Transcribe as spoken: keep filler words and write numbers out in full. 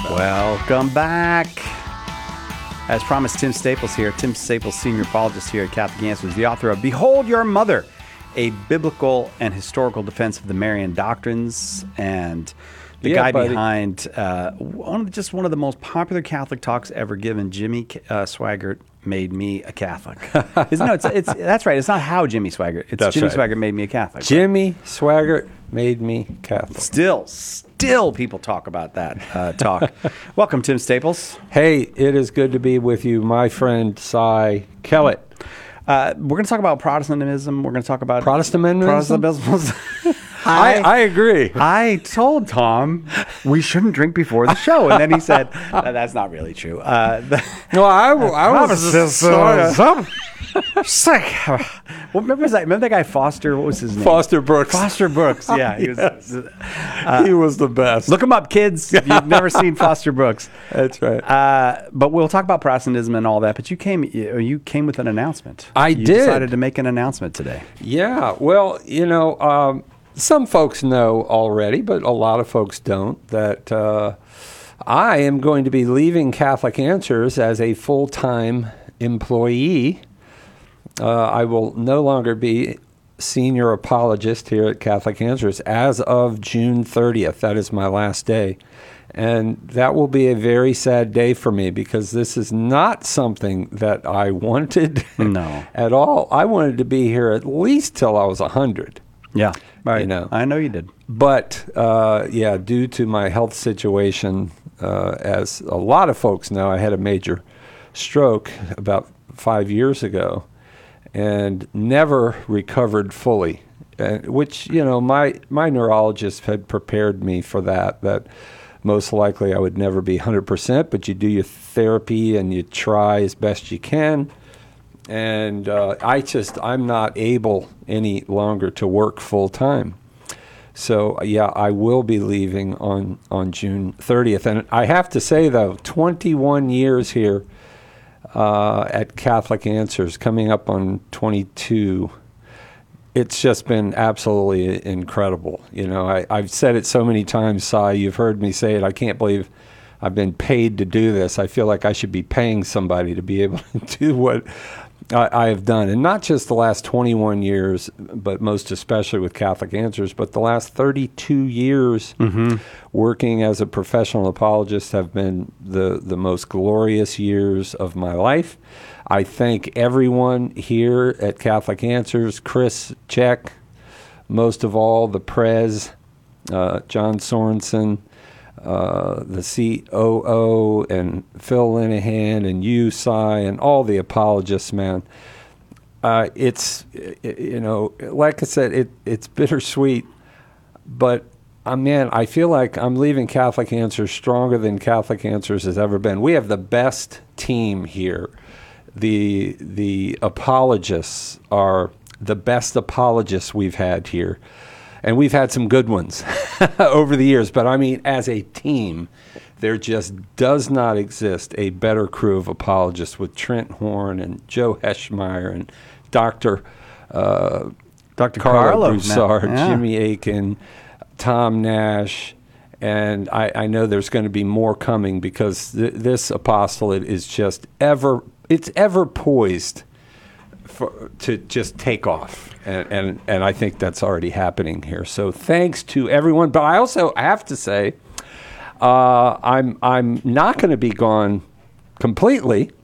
Welcome back. As promised, Tim Staples here. Tim Staples, senior apologist here at Catholic Answers, the author of Behold Your Mother, a biblical and historical defense of the Marian doctrines, and the Yeah, guy buddy. behind uh, one of, just one of the most popular Catholic talks ever given. Jimmy uh, Swaggart made me a Catholic. Isn't no, it's, it's that's right. It's not how Jimmy Swaggart. It's That's Jimmy right. Swaggart made me a Catholic. Jimmy Swaggart made me Catholic. Still, still, people talk about that uh, talk. Welcome, Tim Staples. Hey, it is good to be with you, my friend Cy Kellett. Uh, we're going to talk about Protestantism. We're going to talk about Protestantism? Protestantism. I, I agree. I told Tom we shouldn't drink before the show, and then he said, "Uh, "That's not really true." Uh, the, No, I, I was just sort of sick. Well, remember that? Remember that guy Foster? What was his name? Foster Brooks. Foster Brooks. Yeah, he was. Yes. Uh, he was the best. Look him up, kids. If you've never seen Foster Brooks. That's right. Uh, but we'll talk about Protestantism and all that. But you came, you you came with an announcement. I you did. Decided to make an announcement today. Yeah, well, you know, um, some folks know already, but a lot of folks don't, that uh, I am going to be leaving Catholic Answers as a full-time employee. Uh, I will no longer be senior apologist here at Catholic Answers as of June thirtieth. That is my last day. And that will be a very sad day for me because this is not something that I wanted No. at all. I wanted to be here at least till I was one hundred. Yeah, right. You know. I know you did. But, uh, yeah, due to my health situation, uh, as a lot of folks know, I had a major stroke about five years ago and never recovered fully, and, which, you know, my, my neurologist had prepared me for that, that most likely I would never be one hundred percent, but you do your therapy and you try as best you can. And uh, I just, I'm not able any longer to work full time. So, yeah, I will be leaving on, on June thirtieth. And I have to say, though, twenty-one years here uh, at Catholic Answers, coming up on twenty-two, it's just been absolutely incredible. You know, I, I've said it so many times, Cy, you've heard me say it. I can't believe I've been paid to do this. I feel like I should be paying somebody to be able to do what I, I have done. And not just the last twenty-one years, but most especially with Catholic Answers, but the last thirty-two years Mm-hmm. working as a professional apologist have been the, the most glorious years of my life. I thank everyone here at Catholic Answers, Chris Check, most of all, the Prez, uh, John Sorensen, uh, the C O O, and Phil Linehan, and you, Cy, and all the apologists, man. Uh, it's, you know, like I said, it, it's bittersweet, but uh, man, I feel like I'm leaving Catholic Answers stronger than Catholic Answers has ever been. We have the best team here. The the apologists are the best apologists we've had here. And we've had some good ones over the years. But, I mean, as a team, there just does not exist a better crew of apologists with Trent Horn and Joe Heschmeyer and Doctor Uh, Doctor Carlo Carlo, Broussard, man. Yeah. Jimmy Aiken, Tom Nash. And I, I know there's going to be more coming because th- this apostolate is just ever, it's ever poised for, to just take off. And, and and I think that's already happening here. So thanks to everyone. But I also have to say, uh, I'm I'm not going to be gone completely.